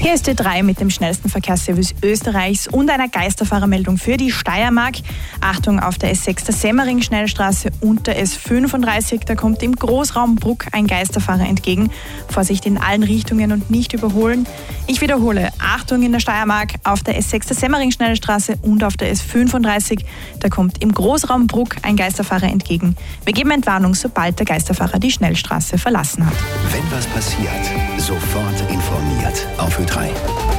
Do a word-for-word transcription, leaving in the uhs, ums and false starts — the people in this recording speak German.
Hier ist T drei mit dem schnellsten Verkehrsservice Österreichs und einer Geisterfahrermeldung für die Steiermark. Achtung auf der S sechs der Semmering-Schnellstraße und der S fünfunddreißig. Da kommt im Großraum Bruck ein Geisterfahrer entgegen. Vorsicht in allen Richtungen und nicht überholen. Ich wiederhole, Achtung in der Steiermark auf der S sechs der Semmering-Schnellstraße und auf der S fünfunddreißig. Da kommt im Großraum Bruck ein Geisterfahrer entgegen. Wir geben Entwarnung, sobald der Geisterfahrer die Schnellstraße verlassen hat. Wenn was passiert, sofort informiert auf Ö drei.